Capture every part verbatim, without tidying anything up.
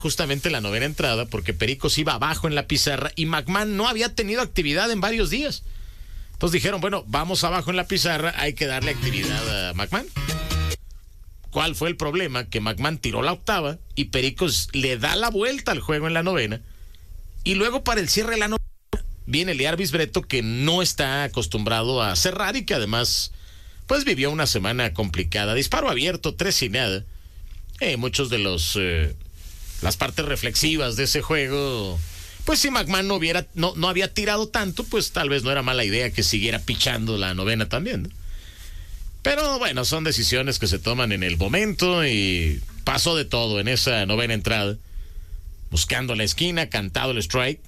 justamente la novena entrada, porque Pericos iba abajo en la pizarra y McMahon no había tenido actividad en varios días. Entonces dijeron, bueno, vamos abajo en la pizarra, hay que darle actividad a McMahon. ¿Cuál fue el problema? Que McMahon tiró la octava y Pericos le da la vuelta al juego en la novena. Y luego para el cierre de la novena viene Lear Bisbretto, que no está acostumbrado a cerrar y que además pues vivió una semana complicada. Disparo abierto, tres y nada. Eh, muchos de los eh, las partes reflexivas de ese juego, pues si McMahon no hubiera no, no había tirado tanto, pues tal vez no era mala idea que siguiera pichando la novena también, ¿no? Pero bueno, son decisiones que se toman en el momento y pasó de todo en esa novena entrada. Buscando la esquina, cantado el strike.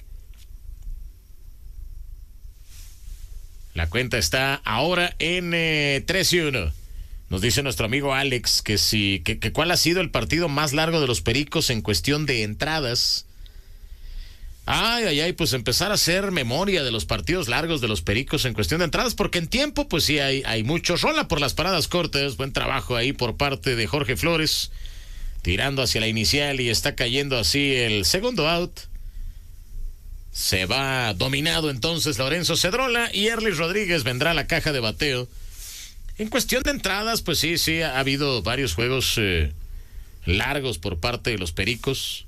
La cuenta está ahora en eh, tres y uno. Nos dice nuestro amigo Alex que si que, que cuál ha sido el partido más largo de los Pericos en cuestión de entradas. Ay, ay, ay, pues empezar a hacer memoria de los partidos largos de los Pericos en cuestión de entradas, porque en tiempo, pues sí, hay, hay mucho. Rola por las paradas cortas, buen trabajo ahí por parte de Jorge Flores, tirando hacia la inicial y está cayendo así el segundo out. Se va dominado entonces Lorenzo Cedrola y Erlis Rodríguez vendrá a la caja de bateo. En cuestión de entradas, pues sí, sí, ha habido varios juegos eh, largos por parte de los Pericos.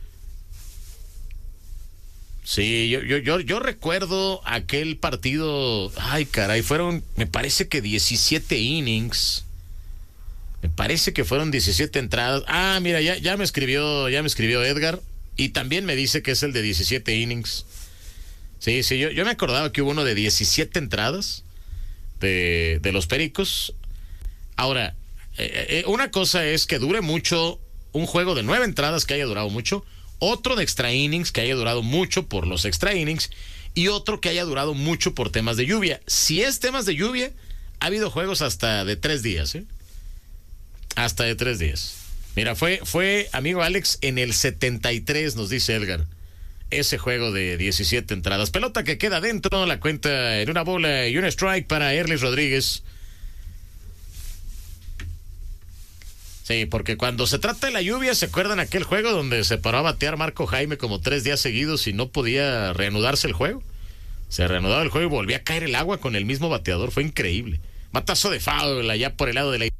Sí, yo, yo, yo, yo recuerdo aquel partido, ay caray, fueron, me parece que diecisiete innings, me parece que fueron diecisiete entradas. Ah, mira, ya, ya me escribió, ya me escribió Edgar, y también me dice que es el de diecisiete innings. Sí, sí, yo, yo me acordaba que hubo uno de diecisiete entradas de, de los Pericos. Ahora, eh, eh, una cosa es que dure mucho un juego de nueve entradas, que haya durado mucho. Otro de extra innings que haya durado mucho por los extra innings y otro que haya durado mucho por temas de lluvia. Si es temas de lluvia, ha habido juegos hasta de tres días, ¿eh? Hasta de tres días. Mira, fue, fue, amigo Alex, en el setenta y tres, nos dice Edgar, ese juego de diecisiete entradas. Pelota que queda dentro, la cuenta en una bola y un strike para Erlis Rodríguez. Sí, porque cuando se trata de la lluvia, ¿se acuerdan aquel juego donde se paró a batear Marco Jaime como tres días seguidos y no podía reanudarse el juego? Se reanudaba el juego y volvía a caer el agua con el mismo bateador. Fue increíble. Matazo de foul allá por el lado de la...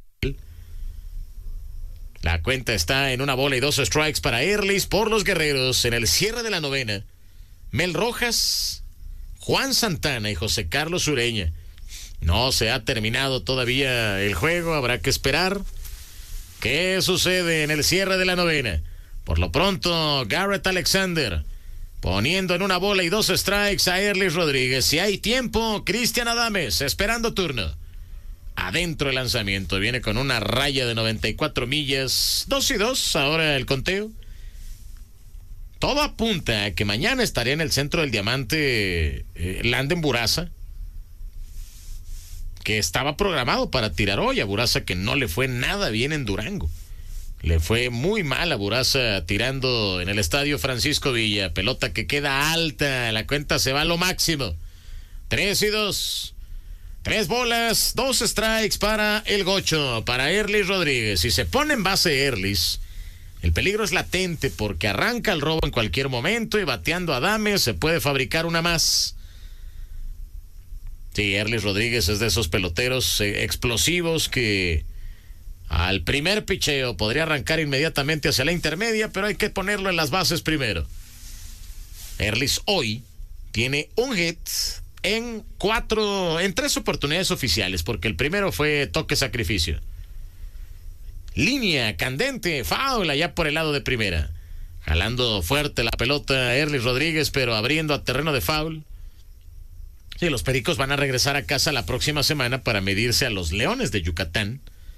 La cuenta está en una bola y dos strikes para Erlis por los Guerreros en el cierre de la novena. Mel Rojas, Juan Santana y José Carlos Ureña. No se ha terminado todavía el juego, habrá que esperar. ¿Qué sucede en el cierre de la novena? Por lo pronto, Garrett Alexander poniendo en una bola y dos strikes a Erlis Rodríguez. Si hay tiempo, Cristian Adames esperando turno. Adentro el lanzamiento. Viene con una raya de noventa y cuatro millas. Dos y dos, ahora el conteo. Todo apunta a que mañana estaría en el centro del diamante eh, Landen Buraza, que estaba programado para tirar hoy. A Buraza que no le fue nada bien en Durango. Le fue muy mal a Buraza tirando en el estadio Francisco Villa. Pelota que queda alta. La cuenta se va a lo máximo. Tres y dos. Tres bolas, dos strikes para el Gocho, para Erlis Rodríguez. Si se pone en base Erlis, el peligro es latente porque arranca el robo en cualquier momento y bateando a Adames se puede fabricar una más. Sí, Erlis Rodríguez es de esos peloteros eh, explosivos que al primer picheo podría arrancar inmediatamente hacia la intermedia, pero hay que ponerlo en las bases primero. Erlis hoy tiene un hit en cuatro, en tres oportunidades oficiales, porque el primero fue toque sacrificio. Línea candente, foul allá por el lado de primera. Jalando fuerte la pelota Erlis Rodríguez, pero abriendo a terreno de foul. Sí, los Pericos van a regresar a casa la próxima semana para medirse a los Leones de Yucatán.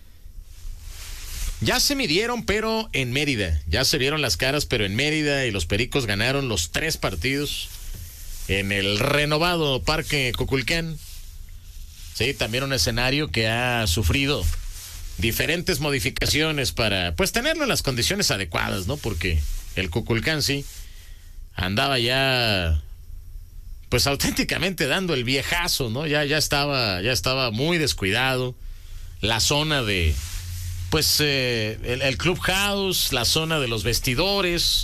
Ya se midieron, pero en Mérida. Ya se vieron las caras, pero en Mérida, y los Pericos ganaron los tres partidos en el renovado Parque Cuculcán. Sí, también un escenario que ha sufrido diferentes modificaciones para, pues, tenerlo en las condiciones adecuadas, ¿no? Porque el Cuculcán sí andaba ya, pues, auténticamente dando el viejazo, ¿no? Ya, ya estaba, ya estaba muy descuidado. La zona de, pues, eh, el, el clubhouse, la zona de los vestidores,